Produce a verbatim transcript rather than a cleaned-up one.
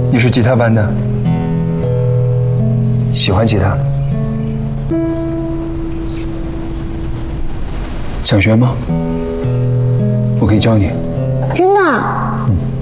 你是吉他班的，喜欢吉他，想学吗？我可以教你。 真的？ 嗯。